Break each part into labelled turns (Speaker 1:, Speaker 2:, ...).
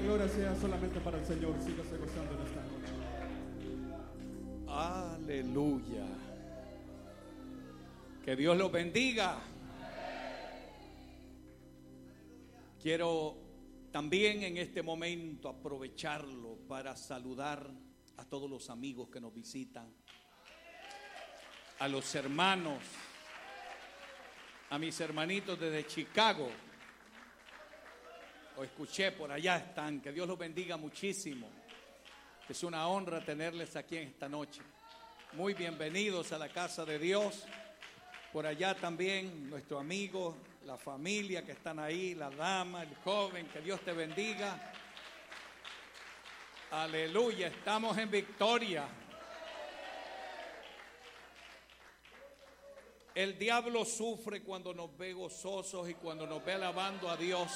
Speaker 1: gloria sea solamente para el Señor. Sígase gozando en esta noche.
Speaker 2: Aleluya. Que Dios los bendiga. Quiero también en este momento aprovecharlo para saludar a todos los amigos que nos visitan, a los hermanos, a mis hermanitos desde Chicago. Lo escuché, por allá están. Que Dios los bendiga muchísimo. Es una honra tenerles aquí en esta noche. Muy bienvenidos a la casa de Dios. Por allá también nuestro amigo, la familia que están ahí, la dama, el joven. Que Dios te bendiga. Aleluya, estamos en victoria. El diablo sufre cuando nos ve gozosos y cuando nos ve alabando a Dios.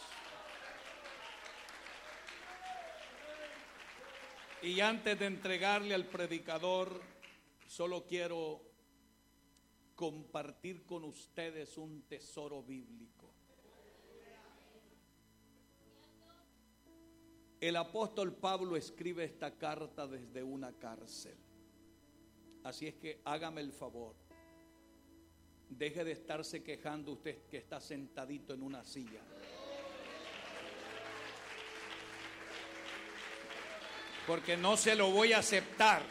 Speaker 2: Y antes de entregarle al predicador, solo quiero compartir con ustedes un tesoro bíblico. El apóstol Pablo escribe esta carta desde una cárcel. Así es que hágame el favor. Deje de estarse quejando usted que está sentadito en una silla. Porque no se lo voy a aceptar.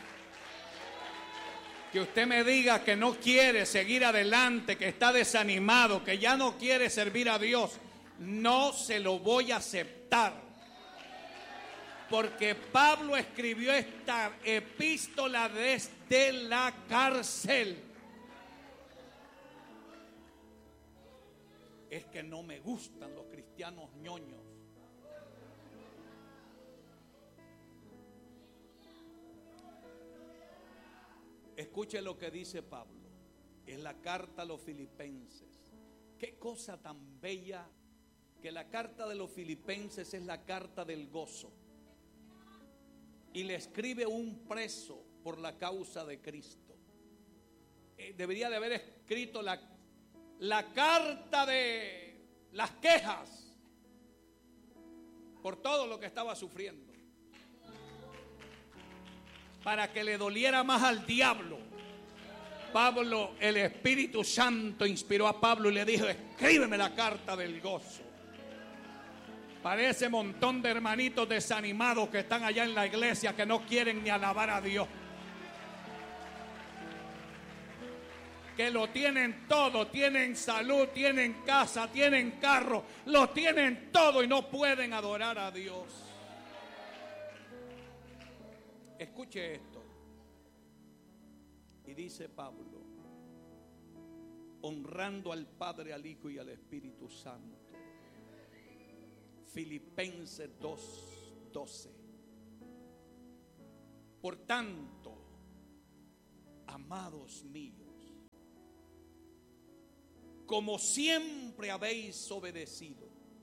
Speaker 2: Que usted me diga que no quiere seguir adelante, que está desanimado, que ya no quiere servir a Dios. No se lo voy a aceptar. Porque Pablo escribió esta epístola desde la cárcel. Es que no me gustan los cristianos ñoños. Escuche lo que dice Pablo en la carta a los filipenses. Qué cosa tan bella, que la carta de los filipenses es la carta del gozo. Y le escribe un preso por la causa de Cristo. Debería de haber escrito la carta de las quejas por todo lo que estaba sufriendo, para que le doliera más al diablo. Pablo, el Espíritu Santo inspiró a Pablo y le dijo: escríbeme la carta del gozo. Para ese montón de hermanitos desanimados que están allá en la iglesia, que no quieren ni alabar a Dios, que lo tienen todo, tienen salud, tienen casa, tienen carro, lo tienen todo y no pueden adorar a Dios. Escuche esto. Y dice Pablo, honrando al Padre, al Hijo y al Espíritu Santo. Filipenses 2:12. Por tanto, amados míos, como siempre habéis obedecido,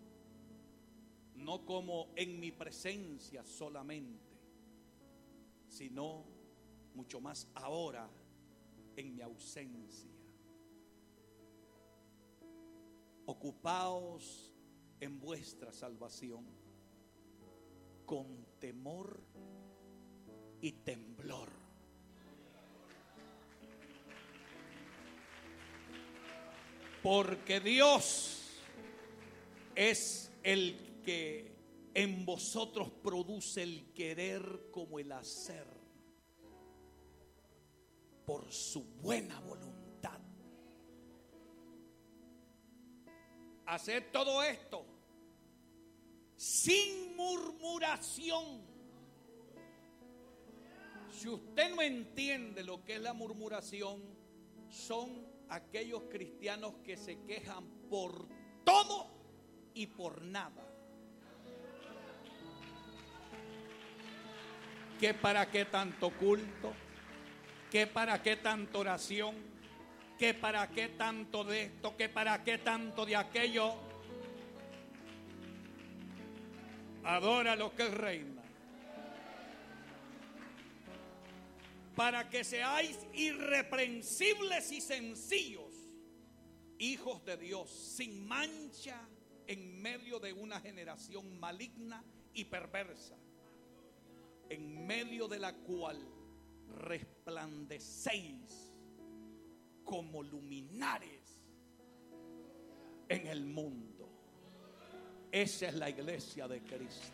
Speaker 2: no como en mi presencia solamente, sino mucho más ahora en mi ausencia. Ocupaos en vuestra salvación con temor y temblor. Porque Dios es el que en vosotros produce el querer como el hacer, por su buena voluntad. Haced todo esto sin murmuración. Si usted no entiende lo que es la murmuración, son aquellos cristianos que se quejan por todo y por nada. ¿Que para qué tanto culto? ¿Que para qué tanta oración? ¿Que para qué tanto de esto? ¿Que para qué tanto de aquello? Adora lo que es reina. Para que seáis irreprensibles y sencillos, hijos de Dios, sin mancha en medio de una generación maligna y perversa, en medio de la cual resplandecéis como luminares en el mundo. Esa es la iglesia de Cristo.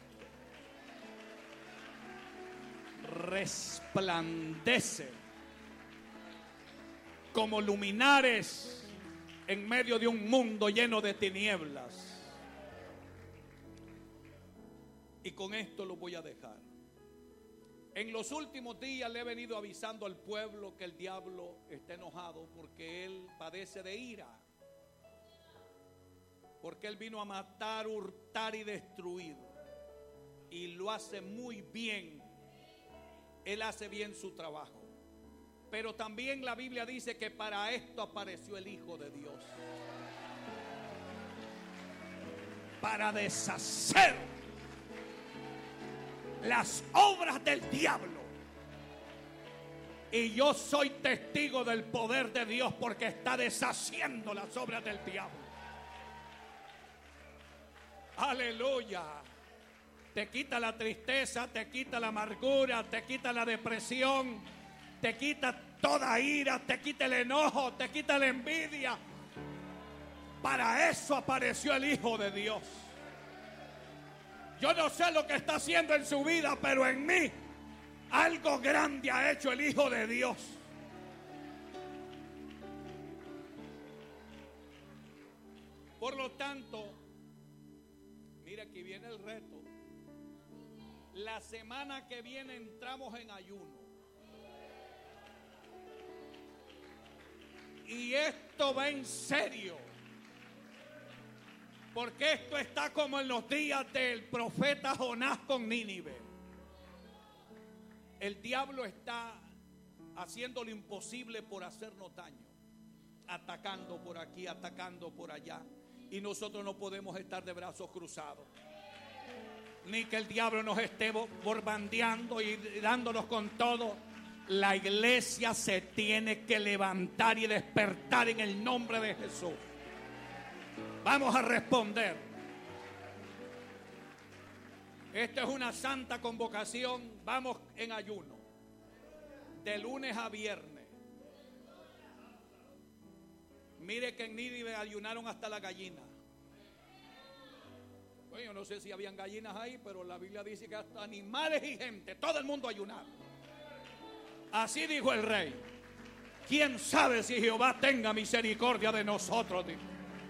Speaker 2: Resplandece como luminares en medio de un mundo lleno de tinieblas. Y con esto lo voy a dejar. En los últimos días le he venido avisando al pueblo que el diablo está enojado porque él padece de ira. Porque él vino a matar, hurtar y destruir. Y lo hace muy bien. Él hace bien su trabajo. Pero también la Biblia dice que para esto apareció el Hijo de Dios. Para deshacer las obras del diablo. Y yo soy testigo del poder de Dios porque está deshaciendo las obras del diablo. Aleluya. Te quita la tristeza, te quita la amargura, te quita la depresión, te quita toda ira, te quita el enojo, te quita la envidia. Para eso apareció el Hijo de Dios. Yo no sé lo que está haciendo en su vida, pero en mí algo grande ha hecho el Hijo de Dios. Por lo tanto, mira, aquí viene el reto. La semana que viene entramos en ayuno. Y esto va en serio. Porque esto está como en los días del profeta Jonás con Nínive. El diablo está haciendo lo imposible por hacernos daño. Atacando por aquí, atacando por allá. Y nosotros no podemos estar de brazos cruzados. Ni que el diablo nos esté bombardeando y dándonos con todo. La iglesia se tiene que levantar y despertar en el nombre de Jesús. Vamos a responder. Esta es una santa convocación. Vamos en ayuno. De lunes a viernes. Mire que en Nínive ayunaron hasta la gallina. Bueno, yo no sé si habían gallinas ahí, pero la Biblia dice que hasta animales y gente, todo el mundo ayunaba. Así dijo el rey. ¿Quién sabe si Jehová tenga misericordia de nosotros? Dijo.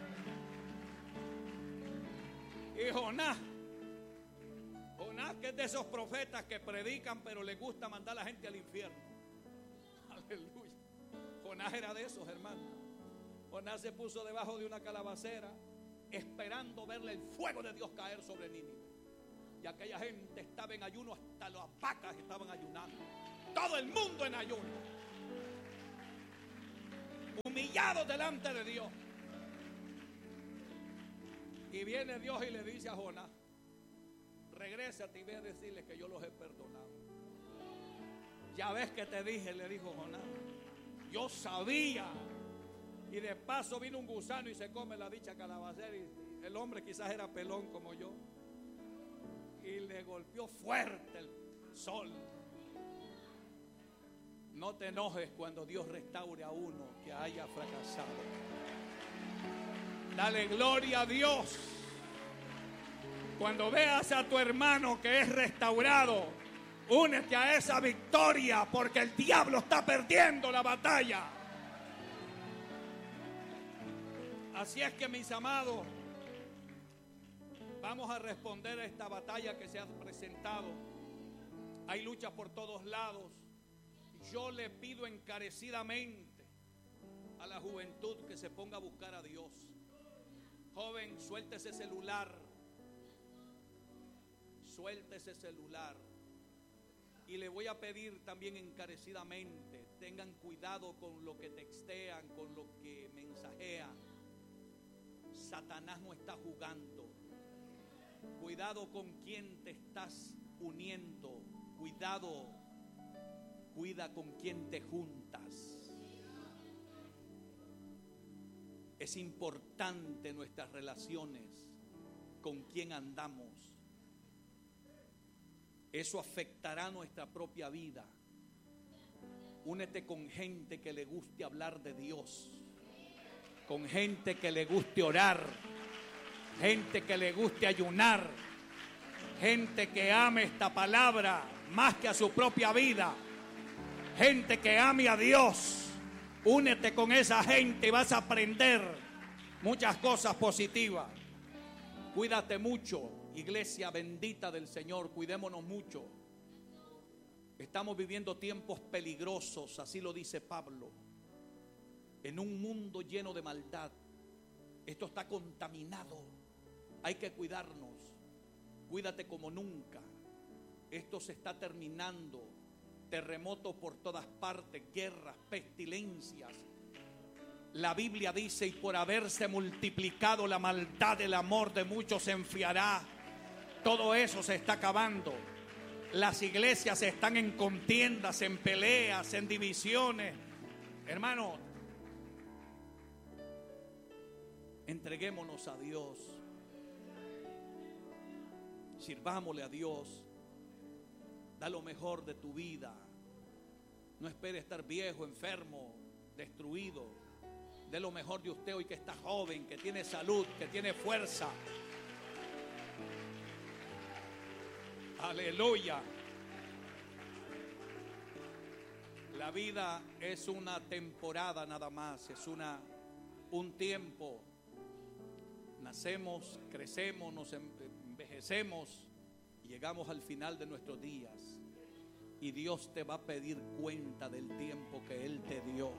Speaker 2: Y Jonás, que es de esos profetas que predican, pero le gusta mandar a la gente al infierno. Aleluya. Jonás era de esos, hermanos. Jonás se puso debajo de una calabacera, esperando verle el fuego de Dios caer sobre Nínive. Y aquella gente estaba en ayuno, hasta las vacas estaban ayunando. Todo el mundo en ayuno. Humillados delante de Dios. Y viene Dios y le dice a Jonás: regrésate y ve a decirles que yo los he perdonado. Ya ves que te dije, le dijo Jonás. Yo sabía. Y de paso vino un gusano y se come la dicha calabacera. Y el hombre quizás era pelón como yo. Y le golpeó fuerte el sol. No te enojes cuando Dios restaure a uno que haya fracasado. Dale gloria a Dios. Cuando veas a tu hermano que es restaurado, únete a esa victoria, porque el diablo está perdiendo la batalla. Así es que, mis amados, vamos a responder a esta batalla que se ha presentado. Hay lucha por todos lados. Yo le pido encarecidamente a la juventud que se ponga a buscar a Dios. Joven, suelte ese celular. Suelte ese celular. Y le voy a pedir también encarecidamente, tengan cuidado con lo que textean, con lo que mensajean. Satanás no está jugando. Cuidado con quién te estás uniendo. Cuida con quién te juntas. Es importante nuestras relaciones. con quién andamos. Eso afectará nuestra propia vida. Únete con gente que le guste hablar de Dios, con gente que le guste orar, gente que le guste ayunar, gente que ame esta palabra más que a su propia vida, gente que ame a Dios. Únete con esa gente y vas a aprender muchas cosas positivas. Cuídate mucho, iglesia bendita del Señor, cuidémonos mucho. Estamos viviendo tiempos peligrosos, así lo dice Pablo, en un mundo lleno de maldad. Esto está contaminado, hay que cuidarnos. Cuídate como nunca. Esto se está terminando. Terremotos por todas partes, guerras, pestilencias. La Biblia dice: y por haberse multiplicado la maldad, el amor de muchos se enfriará. Todo eso se está acabando. Las iglesias están en contiendas, en peleas, en divisiones. Hermano, entreguémonos a Dios. Sirvámosle a Dios. Da lo mejor de tu vida. No espere estar viejo, enfermo, destruido. Dé lo mejor de usted hoy que está joven, que tiene salud, que tiene fuerza. Aleluya. La vida es una temporada nada más, es un tiempo. Nacemos, crecemos, nos envejecemos y llegamos al final de nuestros días. Y Dios te va a pedir cuenta del tiempo que Él te dio.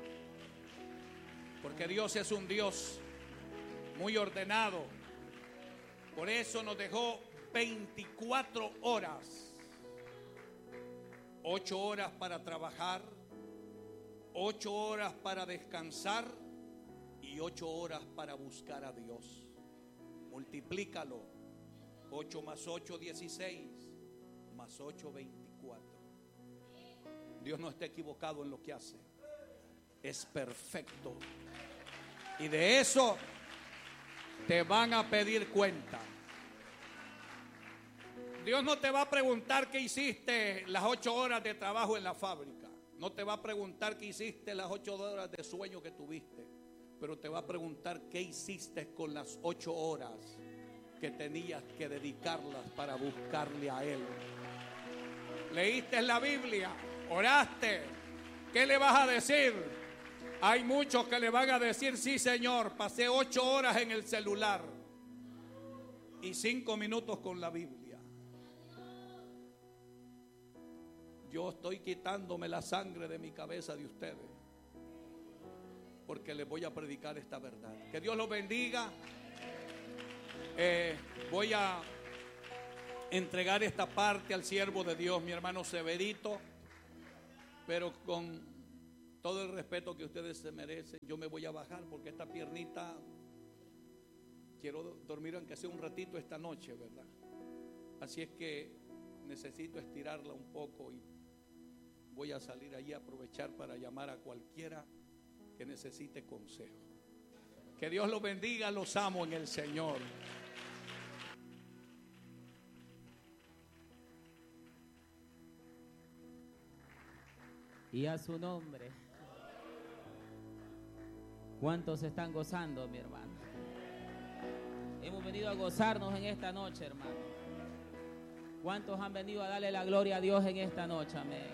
Speaker 2: Porque Dios es un Dios muy ordenado. Por eso nos dejó 24 horas. 8 horas para trabajar, 8 horas para descansar y 8 horas para buscar a Dios. Multiplícalo. 8 más 8, 16. Más 8, 24. Dios no está equivocado en lo que hace. Es perfecto. Y de eso te van a pedir cuenta. Dios no te va a preguntar qué hiciste las 8 horas de trabajo en la fábrica. No te va a preguntar qué hiciste las 8 horas de sueño que tuviste. Pero te va a preguntar qué hiciste con las 8 horas que tenías que dedicarlas para buscarle a Él. Leíste la Biblia, oraste. ¿Qué le vas a decir? Hay muchos que le van a decir: sí, Señor, pasé 8 horas en el celular y 5 minutos con la Biblia. Yo estoy quitándome la sangre de mi cabeza de ustedes, porque les voy a predicar esta verdad. Que Dios los bendiga. Voy a entregar esta parte al siervo de Dios, mi hermano Severito, pero con todo el respeto que ustedes se merecen, yo me voy a bajar porque esta piernita quiero dormir aunque sea un ratito esta noche, ¿verdad? Así es que necesito estirarla un poco y voy a salir allí a aprovechar para llamar a cualquiera que necesite consejo. Que Dios los bendiga, los amo en el Señor.
Speaker 3: Y a su nombre. ¿Cuántos están gozando, mi hermano? Hemos venido a gozarnos en esta noche, hermano. ¿Cuántos han venido a darle la gloria a Dios en esta noche? Amén.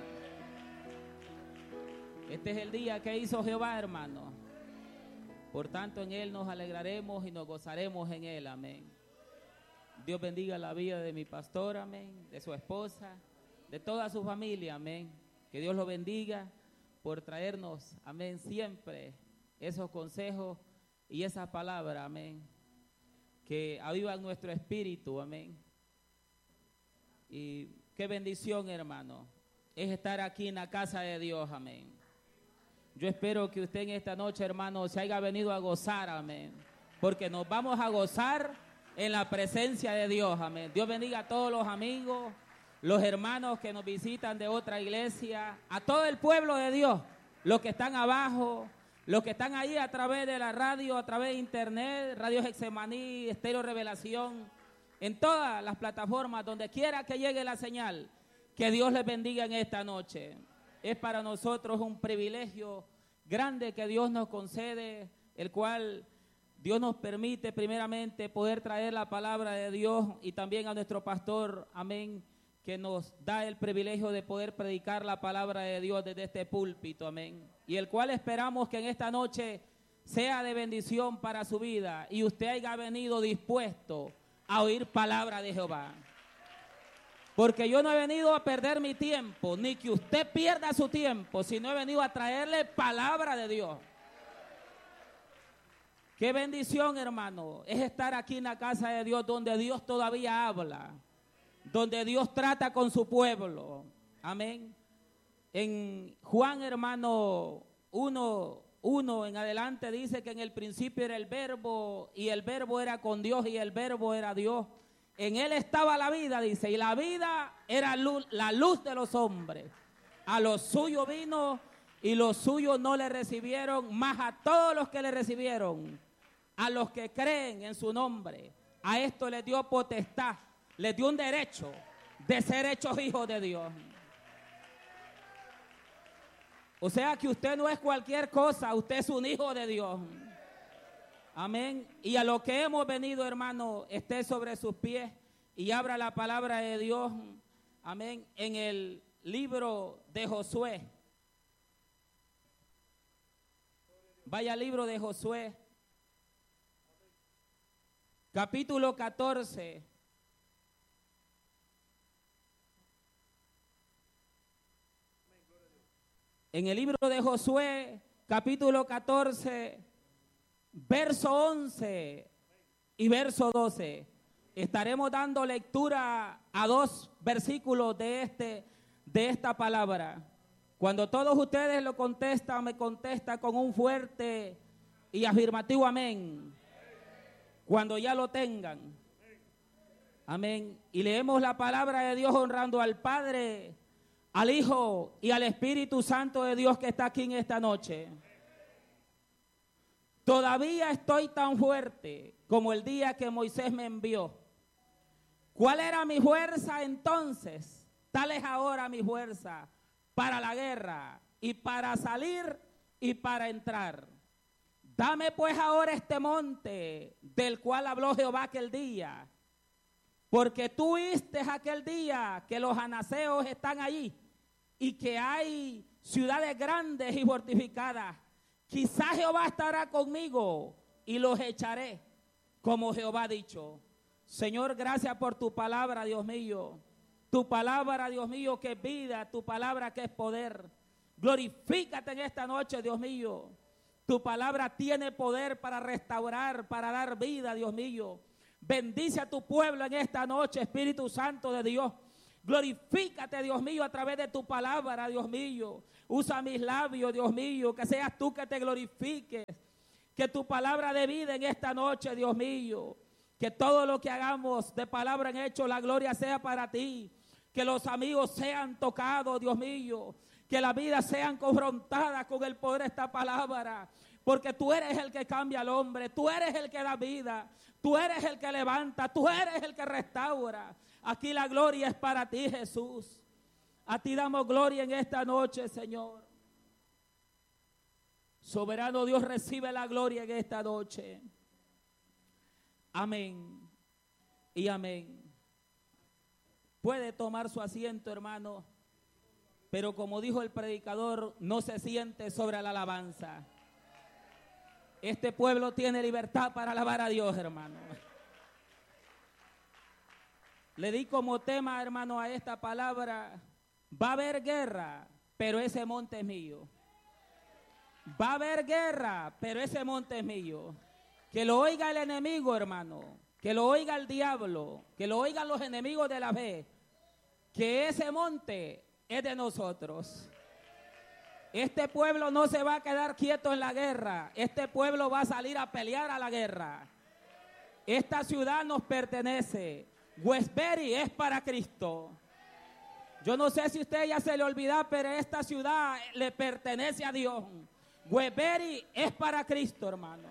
Speaker 3: Este es el día que hizo Jehová, hermano. Por tanto, en Él nos alegraremos y nos gozaremos en Él. Amén. Dios bendiga la vida de mi pastor, amén, de su esposa, de toda su familia, amén. Que Dios lo bendiga por traernos, amén, siempre esos consejos y esas palabras, amén, que avivan nuestro espíritu, amén. Y qué bendición, hermano, es estar aquí en la casa de Dios, amén. Yo espero que usted en esta noche, hermano, se haya venido a gozar, amén, porque nos vamos a gozar en la presencia de Dios, amén. Dios bendiga a todos los amigos, los hermanos que nos visitan de otra iglesia, a todo el pueblo de Dios, los que están abajo, Los que están ahí a través de la radio, a través de internet, Radio Getsemaní, Estéreo Revelación, en todas las plataformas, donde quiera que llegue la señal, que Dios les bendiga en esta noche. Es para nosotros un privilegio grande que Dios nos concede, el cual Dios nos permite primeramente poder traer la palabra de Dios y también a nuestro pastor, amén, que nos da el privilegio de poder predicar la palabra de Dios desde este púlpito, amén. Y el cual esperamos que en esta noche sea de bendición para su vida y usted haya venido dispuesto a oír palabra de Jehová. Porque yo no he venido a perder mi tiempo, ni que usted pierda su tiempo, sino he venido a traerle palabra de Dios. Qué bendición, hermano, es estar aquí en la casa de Dios, donde Dios todavía habla, donde Dios trata con su pueblo. Amén. En Juan, hermano, 1:1 en adelante dice que en el principio era el verbo, y el verbo era con Dios, y el verbo era Dios. En él estaba la vida, dice, y la vida era la luz de los hombres. A los suyos vino, y los suyos no le recibieron, mas a todos los que le recibieron, a los que creen en su nombre, a esto les dio potestad, les dio un derecho de ser hechos hijos de Dios. O sea que usted no es cualquier cosa, usted es un hijo de Dios. Amén. Y a lo que hemos venido, hermano, esté sobre sus pies y abra la palabra de Dios. Amén. En el libro de Josué. Vaya al libro de Josué. Capítulo 14. En el libro de Josué, capítulo 14, verso 11 y verso 12. Estaremos dando lectura a 2 versículos de esta palabra. Cuando todos ustedes lo contestan, me contesta con un fuerte y afirmativo amén. Cuando ya lo tengan. Amén. Y leemos la palabra de Dios honrando al Padre, al Hijo y al Espíritu Santo de Dios que está aquí en esta noche. Todavía estoy tan fuerte como el día que Moisés me envió. ¿Cuál era mi fuerza entonces? Tal es ahora mi fuerza para la guerra y para salir y para entrar. Dame pues ahora este monte del cual habló Jehová aquel día, porque tú viste aquel día que los anaseos están allí y que hay ciudades grandes y fortificadas. Quizás Jehová estará conmigo y los echaré, como Jehová ha dicho. Señor, gracias por tu palabra, Dios mío. Tu palabra, Dios mío, que es vida, tu palabra que es poder. Glorifícate en esta noche, Dios mío. Tu palabra tiene poder para restaurar, para dar vida, Dios mío. Bendice a tu pueblo en esta noche, Espíritu Santo de Dios. Glorifícate, Dios mío, a través de tu palabra, Dios mío. Usa mis labios, Dios mío, que seas tú que te glorifiques. Que tu palabra de vida en esta noche, Dios mío. Que todo lo que hagamos de palabra en hecho, la gloria sea para ti. Que los amigos sean tocados, Dios mío. Que las vidas sean confrontadas con el poder de esta palabra. Porque tú eres el que cambia al hombre. Tú eres el que da vida. Tú eres el que levanta. Tú eres el que restaura. Aquí la gloria es para ti, Jesús. A ti damos gloria en esta noche, Señor. Soberano Dios, recibe la gloria en esta noche. Amén y amén. Puede tomar su asiento, hermano, pero como dijo el predicador, no se siente sobre la alabanza. Este pueblo tiene libertad para alabar a Dios, hermano. Le di como tema, hermano, a esta palabra: va a haber guerra, pero ese monte es mío. Va a haber guerra, pero ese monte es mío. Que lo oiga el enemigo, hermano. Que lo oiga el diablo. Que lo oigan los enemigos de la fe. Que ese monte es de nosotros. Este pueblo no se va a quedar quieto en la guerra. Este pueblo va a salir a pelear a la guerra. Esta ciudad nos pertenece. Westbury es para Cristo. Yo no sé si usted ya se le olvidó, pero esta ciudad le pertenece a Dios. Weberi es para Cristo, hermano.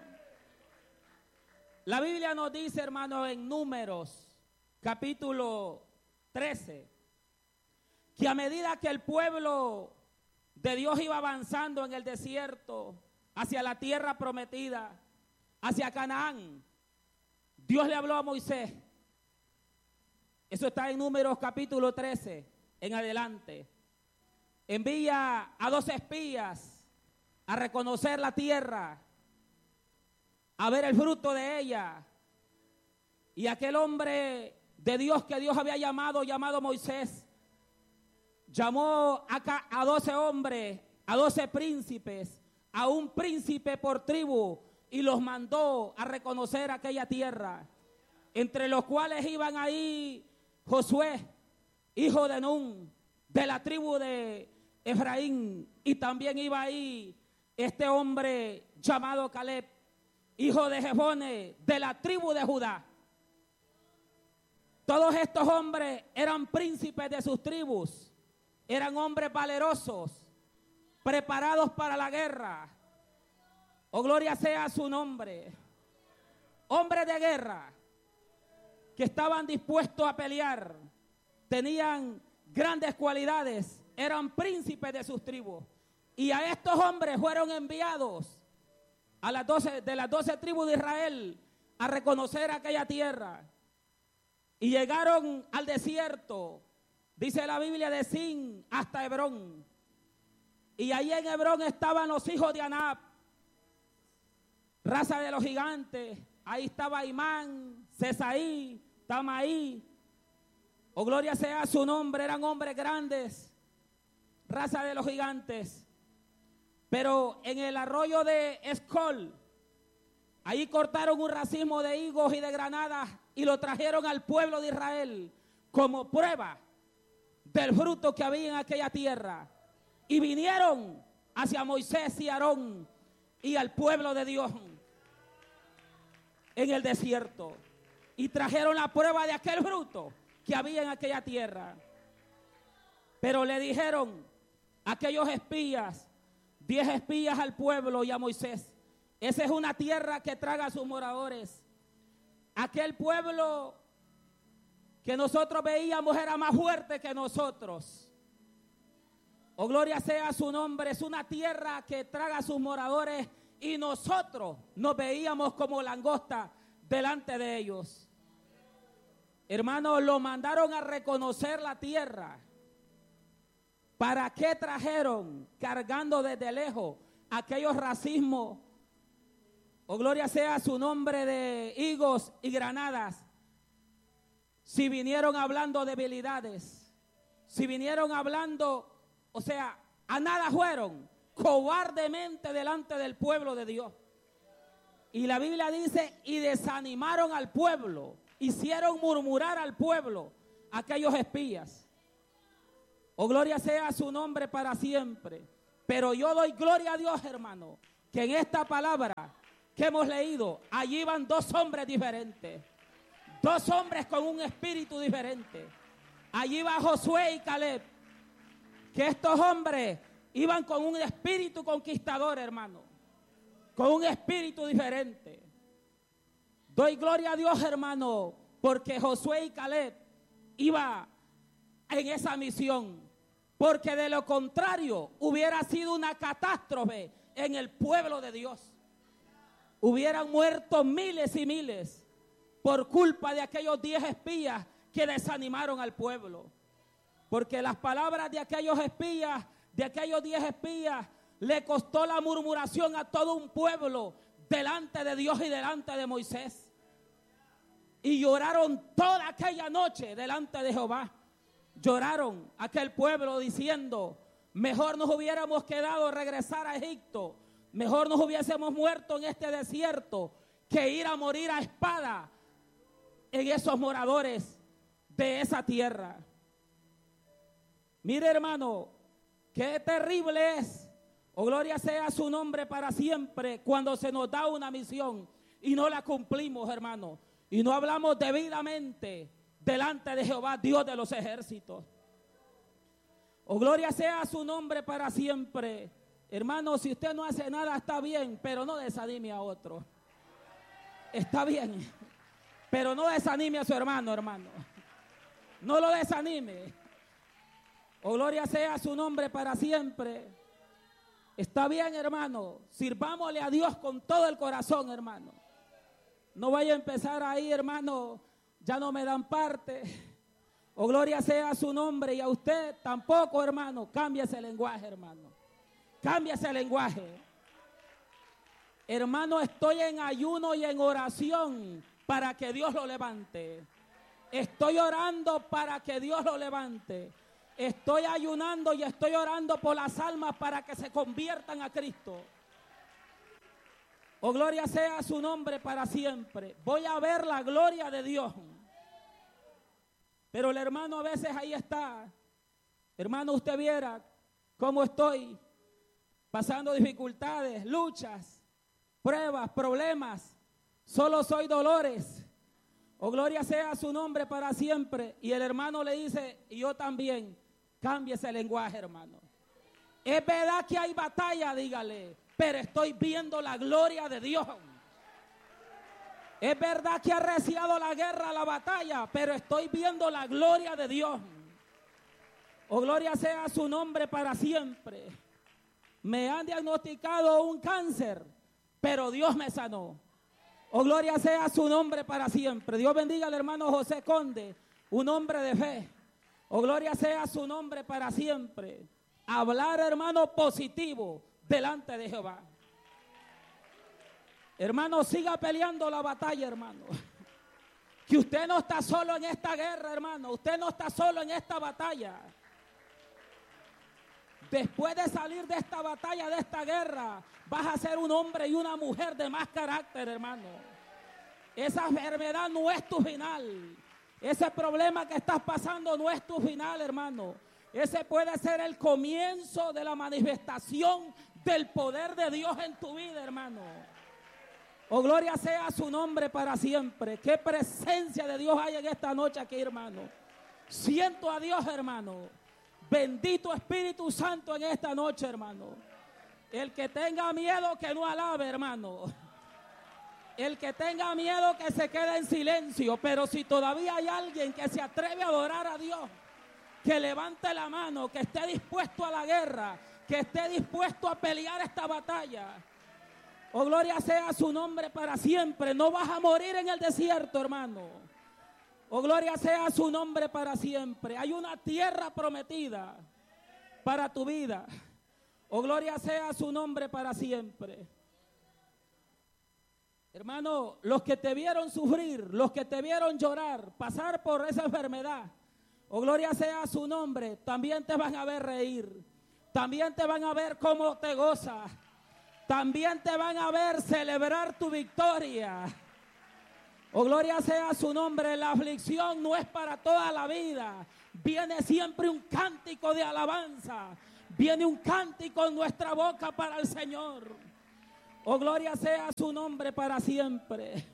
Speaker 3: La Biblia nos dice, hermano, en Números, capítulo 13, que a medida que el pueblo de Dios iba avanzando en el desierto, hacia la tierra prometida, hacia Canaán, Dios le habló a Moisés. Eso está en Números capítulo 13, en adelante. Envía a 2 espías a reconocer la tierra, a ver el fruto de ella. Y aquel hombre de Dios que Dios había llamado Moisés, llamó a 12 hombres, a 12 príncipes, a un príncipe por tribu, y los mandó a reconocer aquella tierra, entre los cuales iban ahí Josué, hijo de Nun, de la tribu de Efraín, y también iba ahí este hombre llamado Caleb, hijo de Jefone, de la tribu de Judá. Todos estos hombres eran príncipes de sus tribus, eran hombres valerosos, preparados para la guerra. Oh, gloria sea su nombre. Hombres de guerra que estaban dispuestos a pelear, tenían grandes cualidades, eran príncipes de sus tribus. Y a estos hombres fueron enviados de las 12 tribus de Israel a reconocer aquella tierra. Y llegaron al desierto, dice la Biblia, de Sin hasta Hebrón. Y allí en Hebrón estaban los hijos de Anab, raza de los gigantes. Ahí estaba Imán, Cesaí, Tamaí. Oh, gloria sea su nombre, eran hombres grandes, raza de los gigantes. Pero en el arroyo de Escol, ahí cortaron un racimo de higos y de granadas y lo trajeron al pueblo de Israel como prueba del fruto que había en aquella tierra. Y vinieron hacia Moisés y Aarón y al pueblo de Dios en el desierto. Y trajeron la prueba de aquel fruto que había en aquella tierra. Pero le dijeron aquellos espías, 10 espías al pueblo y a Moisés: esa es una tierra que traga a sus moradores. Aquel pueblo que nosotros veíamos era más fuerte que nosotros. Oh, gloria sea su nombre. Es una tierra que traga a sus moradores y nosotros nos veíamos como langosta delante de ellos. Hermanos, lo mandaron a reconocer la tierra. ¿Para qué trajeron cargando desde lejos aquellos racimos? Oh, gloria sea su nombre, de higos y granadas. Si vinieron hablando debilidades, si vinieron hablando, o sea, a nada fueron, cobardemente delante del pueblo de Dios. Y la Biblia dice, y desanimaron al pueblo, hicieron murmurar al pueblo aquellos espías. Oh, gloria sea su nombre para siempre. Pero yo doy gloria a Dios, hermano, que en esta palabra que hemos leído, allí van 2 hombres diferentes. 2 hombres con un espíritu diferente. Allí va Josué y Caleb. Que estos hombres iban con un espíritu conquistador, hermano. Con un espíritu diferente. Doy gloria a Dios, hermano, porque Josué y Caleb iban en esa misión. Porque de lo contrario hubiera sido una catástrofe en el pueblo de Dios. Hubieran muerto miles y miles por culpa de aquellos 10 espías que desanimaron al pueblo. Porque las palabras de aquellos espías, de aquellos 10 espías, le costó la murmuración a todo un pueblo delante de Dios y delante de Moisés. Y lloraron toda aquella noche delante de Jehová. Lloraron aquel pueblo diciendo: mejor nos hubiéramos quedado regresar a Egipto, mejor nos hubiésemos muerto en este desierto que ir a morir a espada en esos moradores de esa tierra. Mire, hermano, qué terrible es, oh, gloria sea su nombre para siempre, cuando se nos da una misión y no la cumplimos, hermano, y no hablamos debidamente delante de Jehová, Dios de los ejércitos. Oh, gloria sea su nombre para siempre. Hermano, si usted no hace nada está bien, pero no desanime a otro. Está bien, pero no desanime a su hermano, hermano. No lo desanime. Oh, gloria sea su nombre para siempre. Está bien, hermano. Sirvámosle a Dios con todo el corazón, hermano. No vaya a empezar ahí, hermano. Ya no me dan parte. Oh, gloria sea su nombre. Y a usted tampoco, hermano. Cambie ese lenguaje, hermano. Cambie ese lenguaje. Hermano, estoy en ayuno y en oración para que Dios lo levante. Estoy orando para que Dios lo levante. Estoy ayunando y estoy orando por las almas para que se conviertan a Cristo. Oh, gloria sea su nombre para siempre. Voy a ver la gloria de Dios. Pero el hermano a veces ahí está. Hermano, usted viera cómo estoy pasando dificultades, luchas, pruebas, problemas. Solo soy dolores. Oh, gloria sea su nombre para siempre. Y el hermano le dice, y yo también, cambie ese lenguaje, hermano. Es verdad que hay batalla, dígale, pero estoy viendo la gloria de Dios. Es verdad que ha arreciado la guerra, la batalla, pero estoy viendo la gloria de Dios. Oh, gloria sea su nombre para siempre. Me han diagnosticado un cáncer, pero Dios me sanó. Oh, gloria sea su nombre para siempre. Dios bendiga al hermano José Conde, un hombre de fe. Oh, gloria sea su nombre para siempre. Hablar, hermano, positivo delante de Jehová. Hermano, siga peleando la batalla, hermano. Que usted no está solo en esta guerra, hermano. Usted no está solo en esta batalla. Después de salir de esta batalla, de esta guerra, vas a ser un hombre y una mujer de más carácter, hermano. Esa enfermedad no es tu final. Ese problema que estás pasando no es tu final, hermano. Ese puede ser el comienzo de la manifestación del poder de Dios en tu vida, hermano. Oh, gloria sea su nombre para siempre. Qué presencia de Dios hay en esta noche aquí, hermano. Siento a Dios, hermano. Bendito Espíritu Santo en esta noche, hermano. El que tenga miedo que no alabe, hermano. El que tenga miedo que se quede en silencio. Pero si todavía hay alguien que se atreve a adorar a Dios, que levante la mano, que esté dispuesto a la guerra, que esté dispuesto a pelear esta batalla. Oh, gloria sea su nombre para siempre. No vas a morir en el desierto, hermano. Oh, gloria sea su nombre para siempre. Hay una tierra prometida para tu vida. Oh, gloria sea su nombre para siempre. Hermano, los que te vieron sufrir, los que te vieron llorar, pasar por esa enfermedad, oh, gloria sea su nombre, también te van a ver reír. También te van a ver cómo te gozas. También te van a ver celebrar tu victoria. Oh, gloria sea su nombre. La aflicción no es para toda la vida. Viene siempre un cántico de alabanza. Viene un cántico en nuestra boca para el Señor. Oh, gloria sea su nombre para siempre.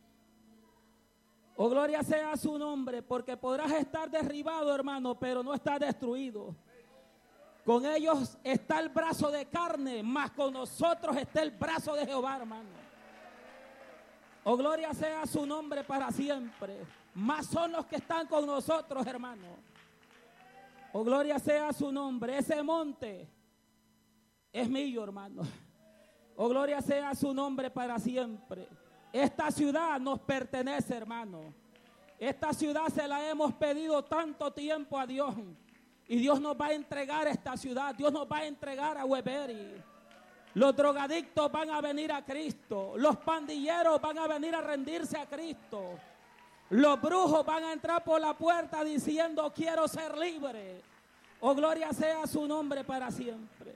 Speaker 3: Oh, gloria sea su nombre, porque podrás estar derribado, hermano, pero no estás destruido. Con ellos está el brazo de carne, mas con nosotros está el brazo de Jehová, hermano. Oh, gloria sea su nombre para siempre. Más son los que están con nosotros, hermano. Oh, gloria sea su nombre. Ese monte es mío, hermano. Oh, gloria sea su nombre para siempre. Esta ciudad nos pertenece, hermano. Esta ciudad se la hemos pedido tanto tiempo a Dios. Y Dios nos va a entregar esta ciudad. Dios nos va a entregar a Weberi. Los drogadictos van a venir a Cristo. Los pandilleros van a venir a rendirse a Cristo. Los brujos van a entrar por la puerta diciendo quiero ser libre. Oh, gloria sea su nombre para siempre.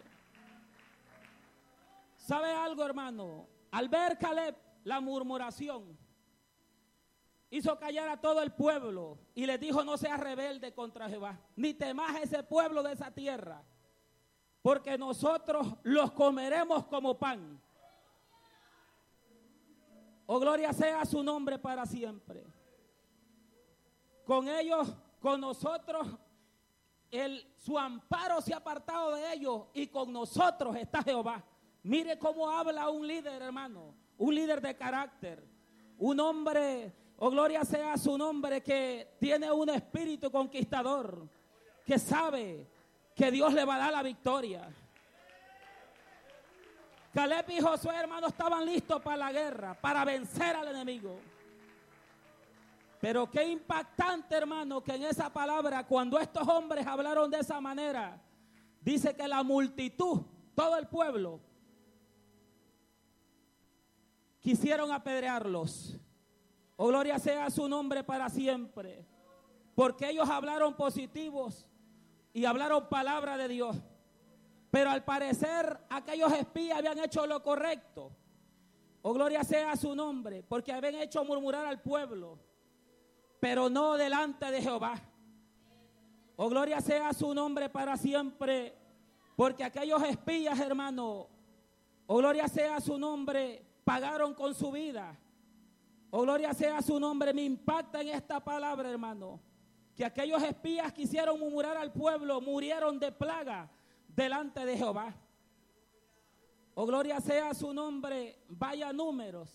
Speaker 3: ¿Sabe algo, hermano? Al ver Caleb la murmuración, hizo callar a todo el pueblo y les dijo: no seas rebelde contra Jehová, ni temas a ese pueblo de esa tierra, porque nosotros los comeremos como pan. Oh, gloria sea su nombre para siempre. Con ellos, con nosotros, su amparo se ha apartado de ellos y con nosotros está Jehová. Mire cómo habla un líder, hermano, un líder de carácter, un hombre, oh gloria sea su nombre, que tiene un espíritu conquistador, que sabe que Dios le va a dar la victoria. Caleb y Josué, hermano, estaban listos para la guerra, para vencer al enemigo. Pero qué impactante, hermano, que en esa palabra, cuando estos hombres hablaron de esa manera, dice que la multitud, todo el pueblo, quisieron apedrearlos. Oh, gloria sea su nombre para siempre. Porque ellos hablaron positivos y hablaron palabra de Dios. Pero al parecer aquellos espías habían hecho lo correcto. Oh, gloria sea su nombre, porque habían hecho murmurar al pueblo, pero no delante de Jehová. Oh, gloria sea su nombre para siempre, porque aquellos espías, hermano, oh, gloria sea su nombre, pagaron con su vida. Oh, gloria sea su nombre. Me impacta en esta palabra, hermano, que aquellos espías quisieron murmurar al pueblo, murieron de plaga delante de Jehová. Oh, gloria sea su nombre. Vaya Números.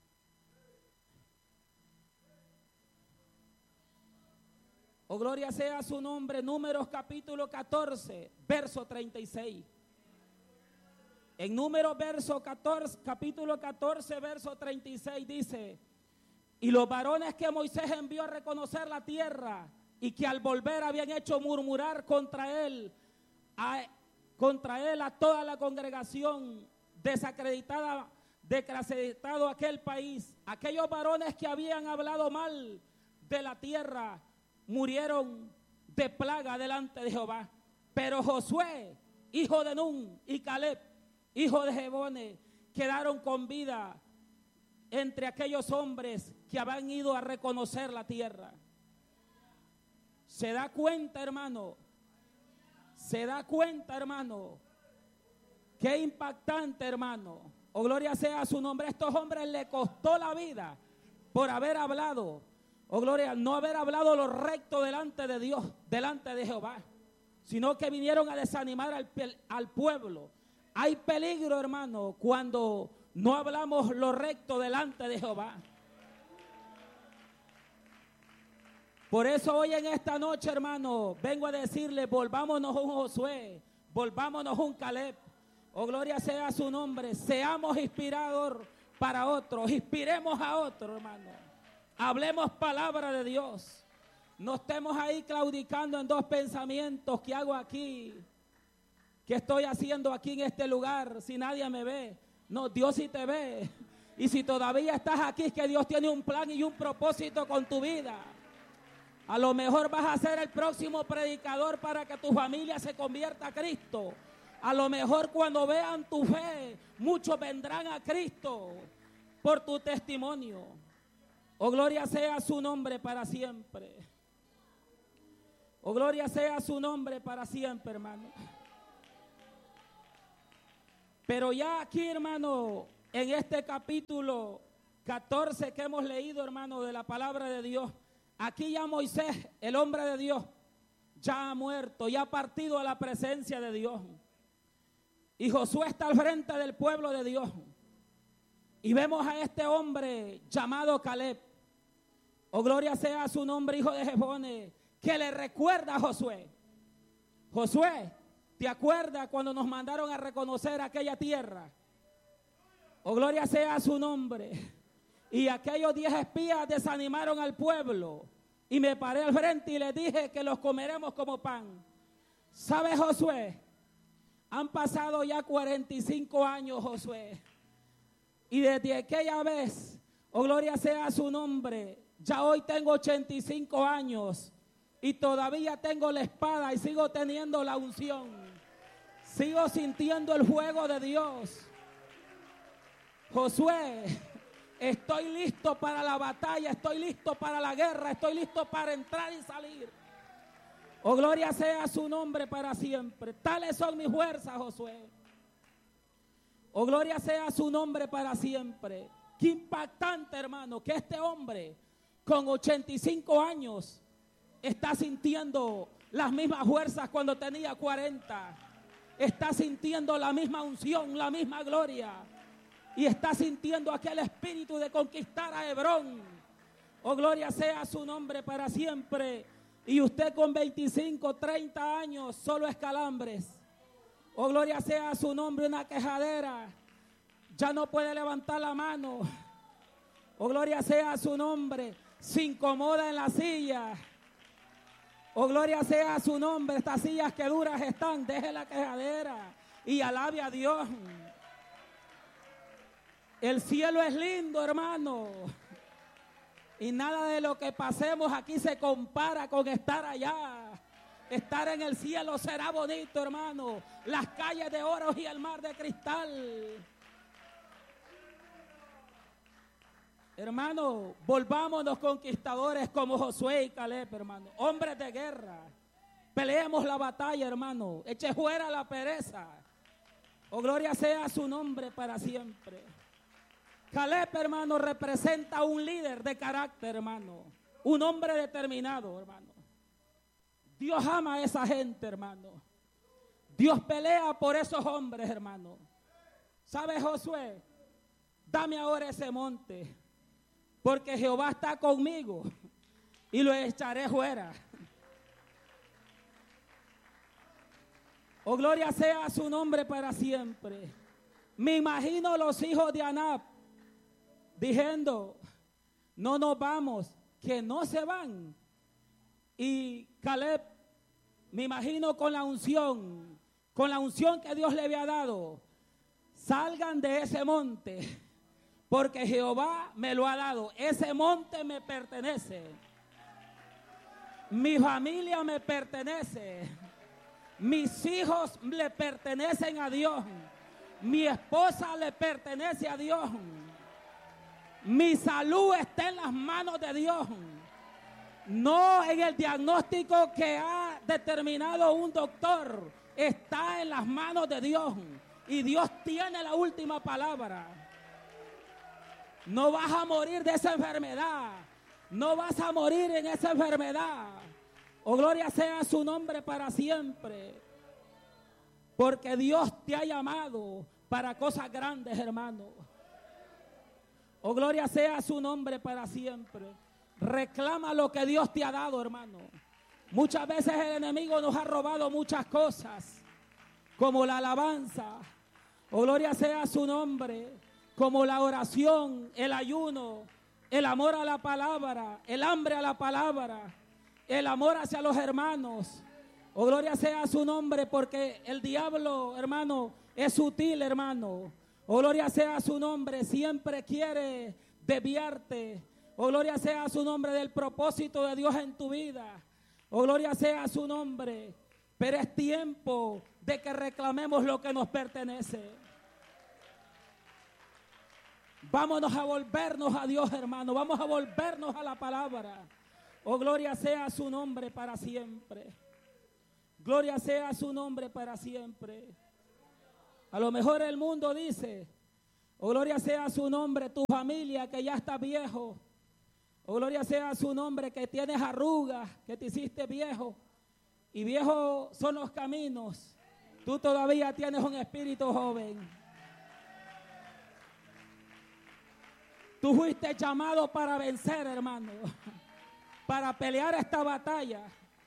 Speaker 3: Oh, gloria sea su nombre. Números capítulo 14, verso 36. En Números capítulo 14, verso 36 dice: y los varones que Moisés envió a reconocer la tierra y que al volver habían hecho murmurar contra él a toda la congregación, desacreditado aquel país, aquellos varones que habían hablado mal de la tierra, murieron de plaga delante de Jehová. Pero Josué, hijo de Nun, y Caleb, hijo de Jefone, quedaron con vida entre aquellos hombres que habían ido a reconocer la tierra. ¿Se da cuenta, hermano? ¿Se da cuenta, hermano? Qué impactante, hermano. Oh, gloria sea su nombre. A estos hombres le costó la vida por haber hablado. Oh, gloria, no haber hablado lo recto delante de Dios, delante de Jehová, sino que vinieron a desanimar al pueblo. Hay peligro, hermano, cuando no hablamos lo recto delante de Jehová. Por eso hoy en esta noche, hermano, vengo a decirle: volvámonos un Josué, volvámonos un Caleb. Oh, gloria sea su nombre. Seamos inspirador para otros, inspiremos a otros, hermano. Hablemos palabra de Dios. No estemos ahí claudicando en dos pensamientos: ¿qué hago aquí? ¿Qué estoy haciendo aquí en este lugar si nadie me ve? No, Dios sí te ve. Y si todavía estás aquí, es que Dios tiene un plan y un propósito con tu vida. A lo mejor vas a ser el próximo predicador para que tu familia se convierta a Cristo. A lo mejor cuando vean tu fe, muchos vendrán a Cristo por tu testimonio. Oh, gloria sea su nombre para siempre. Oh, gloria sea su nombre para siempre, hermano. Pero ya aquí, hermano, en este capítulo 14 que hemos leído, hermano, de la palabra de Dios, aquí ya Moisés, el hombre de Dios, ya ha muerto, ya ha partido a la presencia de Dios. Y Josué está al frente del pueblo de Dios. Y vemos a este hombre llamado Caleb. Oh, gloria sea su nombre, hijo de Jefone, que le recuerda a Josué. Josué, ¿te acuerdas cuando nos mandaron a reconocer aquella tierra? Oh, gloria sea su nombre. Y aquellos 10 espías desanimaron al pueblo. Y me paré al frente y les dije que los comeremos como pan. ¿Sabe, Josué? Han pasado ya 45 años, Josué. Y desde aquella vez, oh, gloria sea su nombre, ya hoy tengo 85 años. Y todavía tengo la espada y sigo teniendo la unción. Sigo sintiendo el fuego de Dios. Josué, estoy listo para la batalla, estoy listo para la guerra, estoy listo para entrar y salir. Oh, gloria sea su nombre para siempre. Tales son mis fuerzas, Josué. Oh, gloria sea su nombre para siempre. Qué impactante, hermano, que este hombre con 85 años está sintiendo las mismas fuerzas cuando tenía 40. Está sintiendo la misma unción, la misma gloria. Y está sintiendo aquel espíritu de conquistar a Hebrón. Oh, gloria sea su nombre para siempre. Y usted con 25, 30 años, solo es calambres. Oh, gloria sea su nombre, una quejadera. Ya no puede levantar la mano. Oh, gloria sea su nombre. Se incomoda en la silla. Oh, gloria sea su nombre. Estas sillas que duras están. Deje la quejadera y alabe a Dios. El cielo es lindo, hermano. Y nada de lo que pasemos aquí se compara con estar allá. Estar en el cielo será bonito, hermano. Las calles de oro y el mar de cristal. Hermano, volvámonos conquistadores como Josué y Caleb, hermano. Hombres de guerra. Peleemos la batalla, hermano. Eche fuera la pereza. Oh, gloria sea su nombre para siempre. Caleb, hermano, representa un líder de carácter, hermano. Un hombre determinado, hermano. Dios ama a esa gente, hermano. Dios pelea por esos hombres, hermano. ¿Sabe, Josué? Dame ahora ese monte, porque Jehová está conmigo y lo echaré fuera. Oh, gloria sea su nombre para siempre. Me imagino los hijos de Anab diciendo, no nos vamos, que no se van. Y Caleb, me imagino con la unción que Dios le había dado, salgan de ese monte, porque Jehová me lo ha dado. Ese monte me pertenece. Mi familia me pertenece. Mis hijos le pertenecen a Dios. Mi esposa le pertenece a Dios. Mi salud está en las manos de Dios. No en el diagnóstico que ha determinado un doctor. Está en las manos de Dios. Y Dios tiene la última palabra. No vas a morir de esa enfermedad. No vas a morir en esa enfermedad. Oh, gloria sea su nombre para siempre. Porque Dios te ha llamado para cosas grandes, hermano. Oh, gloria sea su nombre para siempre. Reclama lo que Dios te ha dado, hermano. Muchas veces el enemigo nos ha robado muchas cosas, como la alabanza. Oh, gloria sea su nombre. Como la oración, el ayuno, el amor a la palabra, el hambre a la palabra, el amor hacia los hermanos. Oh, gloria sea su nombre, porque el diablo, hermano, es sutil, hermano. Oh, gloria sea su nombre, siempre quiere desviarte. Oh, gloria sea su nombre del propósito de Dios en tu vida. Oh, gloria sea su nombre. Pero es tiempo de que reclamemos lo que nos pertenece. Vámonos a volvernos a Dios, hermano. Vamos a volvernos a la palabra. Oh, gloria sea su nombre para siempre. Gloria sea su nombre para siempre. A lo mejor el mundo dice, oh, gloria sea su nombre, tu familia que ya está viejo. Oh, gloria sea su nombre, que tienes arrugas, que te hiciste viejo. Y viejos son los caminos. Tú todavía tienes un espíritu joven. Tú fuiste llamado para vencer, hermano. Para pelear esta batalla.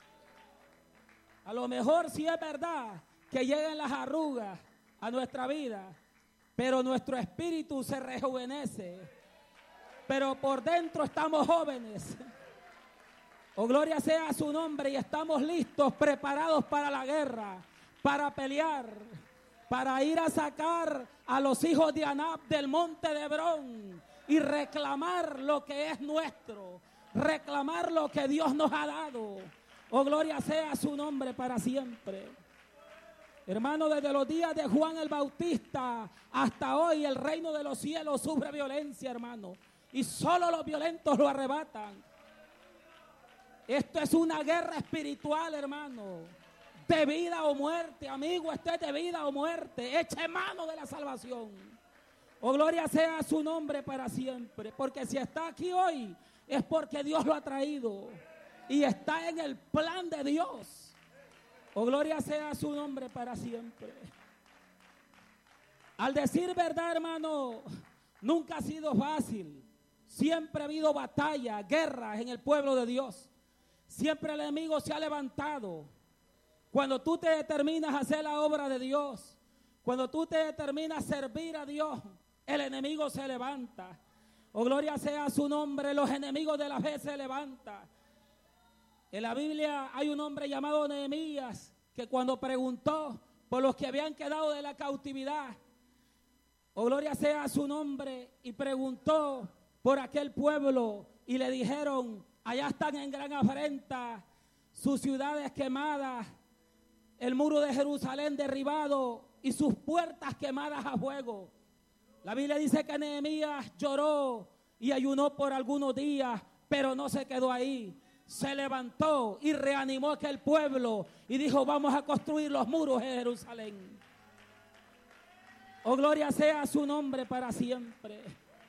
Speaker 3: A lo mejor sí es verdad que lleguen las arrugas a nuestra vida, pero nuestro espíritu se rejuvenece. Pero por dentro estamos jóvenes. Oh, gloria sea su nombre, y estamos listos, preparados para la guerra, para pelear, para ir a sacar a los hijos de Anab del monte de Hebrón y reclamar lo que es nuestro, reclamar lo que Dios nos ha dado. Oh, gloria sea su nombre para siempre. Hermano, desde los días de Juan el Bautista hasta hoy, el reino de los cielos sufre violencia, hermano. Y solo los violentos lo arrebatan. Esto es una guerra espiritual, hermano. De vida o muerte, amigo, esto es de vida o muerte. Eche mano de la salvación. Oh, gloria sea su nombre para siempre. Porque si está aquí hoy, es porque Dios lo ha traído.
Speaker 4: y está en el plan de Dios. Oh, gloria sea su nombre para siempre. Al decir verdad, hermano, nunca ha sido fácil. Siempre ha habido batallas, guerras en el pueblo de Dios. Siempre el enemigo se ha levantado. Cuando tú te determinas a hacer la obra de Dios, cuando tú te determinas a servir a Dios, el enemigo se levanta. Oh, gloria sea su nombre, los enemigos de la fe se levantan. En la Biblia hay un hombre llamado Nehemías que cuando preguntó por los que habían quedado de la cautividad, oh, gloria sea su nombre, y preguntó por aquel pueblo y le dijeron, allá están en gran afrenta, sus ciudades quemadas, el muro de Jerusalén derribado y sus puertas quemadas a fuego. La Biblia dice que Nehemías lloró y ayunó por algunos días, pero no se quedó ahí. Se levantó y reanimó aquel pueblo y dijo, vamos a construir los muros de Jerusalén. Oh, gloria sea su nombre para siempre.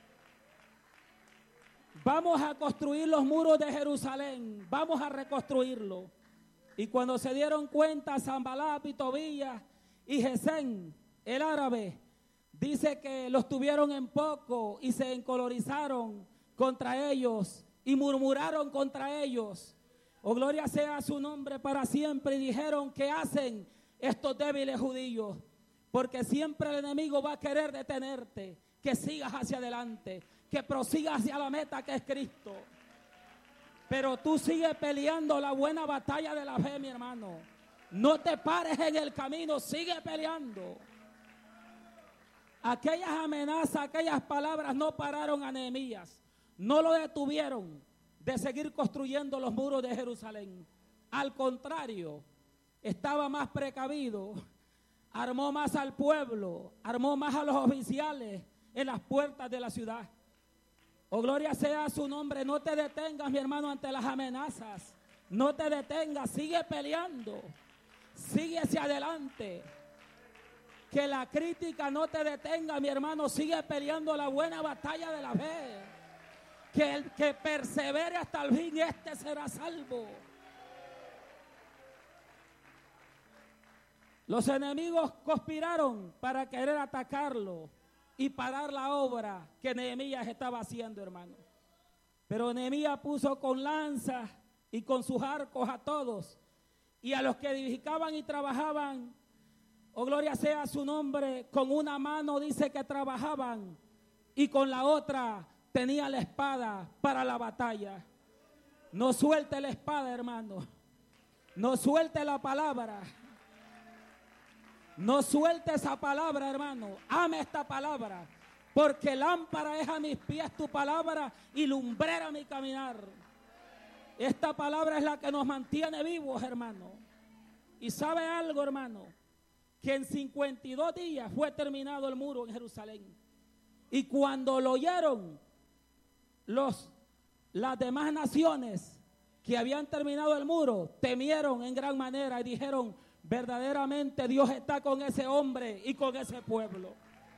Speaker 4: Vamos a construir los muros de Jerusalén, vamos a reconstruirlo. Y cuando se dieron cuenta, Sanballat y Tobías y Gesem, el árabe, dice que los tuvieron en poco y se encolorizaron contra ellos y murmuraron contra ellos. Oh, gloria sea su nombre para siempre. Y dijeron, ¿qué hacen estos débiles judíos? Porque siempre el enemigo va a querer detenerte, que sigas hacia adelante, que prosigas hacia la meta que es Cristo. Pero tú sigues peleando la buena batalla de la fe, mi hermano. No te pares en el camino, sigue peleando. Aquellas amenazas, aquellas palabras no pararon a Nehemías. No lo detuvieron de seguir construyendo los muros de Jerusalén. Al contrario, estaba más precavido. Armó más al pueblo, armó más a los oficiales en las puertas de la ciudad. Oh, gloria sea su nombre. No te detengas, mi hermano, ante las amenazas. No te detengas, sigue peleando. Sigue hacia adelante. Que la crítica no te detenga, mi hermano. Sigue peleando la buena batalla de la fe. Que el que persevere hasta el fin, este será salvo. Los enemigos conspiraron para querer atacarlo y parar la obra que Nehemías estaba haciendo, hermano. Pero Nehemías puso con lanzas y con sus arcos a todos, y a los que edificaban y trabajaban, oh, gloria sea su nombre, con una mano dice que trabajaban y con la otra tenía la espada para la batalla. No suelte la espada, hermano. No suelte la palabra. No suelte esa palabra, hermano. Ame esta palabra, porque lámpara es a mis pies tu palabra y lumbrera mi caminar. Esta palabra es la que nos mantiene vivos, hermano. Y sabe algo, hermano, que en 52 días fue terminado el muro en Jerusalén. Y cuando lo oyeron las demás naciones que habían terminado el muro, temieron en gran manera y dijeron, verdaderamente Dios está con ese hombre y con ese pueblo.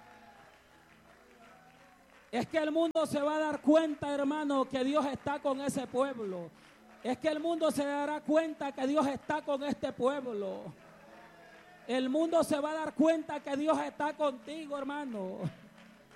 Speaker 4: Es que el mundo se va a dar cuenta, hermano, que Dios está con ese pueblo. Es que el mundo se dará cuenta que Dios está con este pueblo. El mundo se va a dar cuenta que Dios está contigo, hermano.